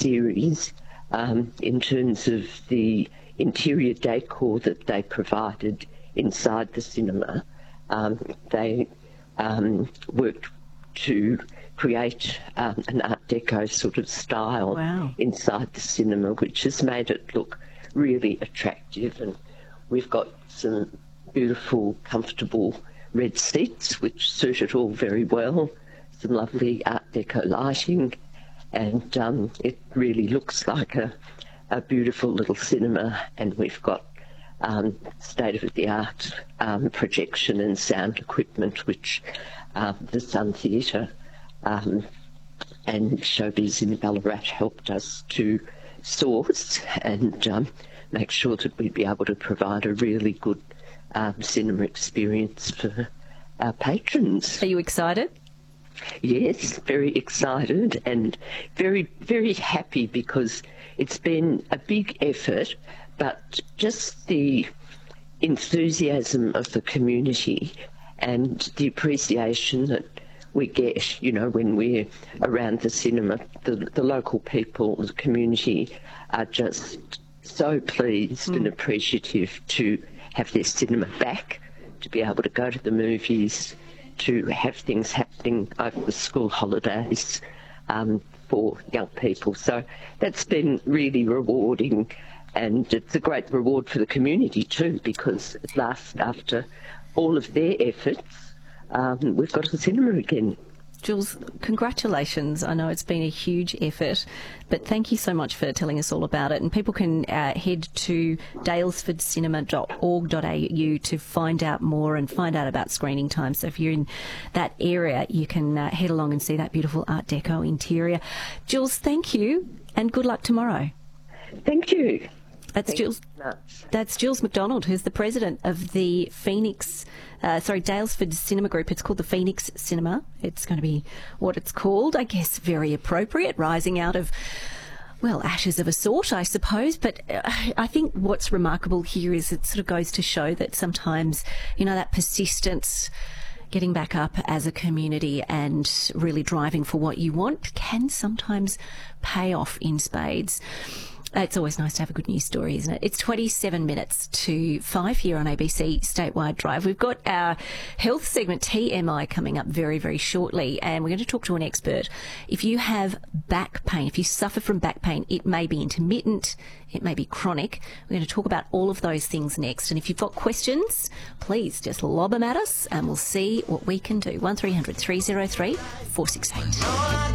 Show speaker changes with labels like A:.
A: series in terms of the interior decor that they provided inside the cinema. They worked to create an Art Deco sort of style inside the cinema, which has made it look really attractive. And we've got some beautiful, comfortable red seats, which suit it all very well. Some lovely Art Deco lighting, and it really looks like a beautiful little cinema. And we've got state-of-the-art projection and sound equipment, which the Sun Theatre and Showbiz in Ballarat helped us to source and make sure that we'd be able to provide a really good cinema experience for our patrons.
B: Are you excited?
A: Yes, very excited and very, very happy, because it's been a big effort, but just the enthusiasm of the community and the appreciation that we get, you know, when we're around the cinema, the local people, the community are just so pleased and appreciative to have their cinema back, to be able to go to the movies, to have things happening over the school holidays for young people. So that's been really rewarding, and it's a great reward for the community too, because at last, after all of their efforts, we've got a cinema again.
B: Jules, congratulations. I know it's been a huge effort, but thank you so much for telling us all about it. And people can head to daylesfordcinema.org.au to find out more and find out about screening time. So if you're in that area, you can head along and see that beautiful Art Deco interior. Jules, thank you, and good luck tomorrow.
A: Thank you.
B: That's Jules McDonald, who's the president of the Daylesford Cinema Group. It's called the Phoenix Cinema. It's going to be what it's called, I guess, very appropriate, rising out of, well, ashes of a sort, I suppose. But I think what's remarkable here is it sort of goes to show that sometimes, you know, that persistence, getting back up as a community and really driving for what you want can sometimes pay off in spades. It's always nice to have a good news story, isn't it? It's 27 minutes to 5 here on ABC Statewide Drive. We've got our health segment, TMI, coming up very, very shortly, and we're going to talk to an expert. If you have back pain, if you suffer from back pain, it may be intermittent, it may be chronic. We're going to talk about all of those things next. And if you've got questions, please just lob them at us and we'll see what we can do. 1300 303 468.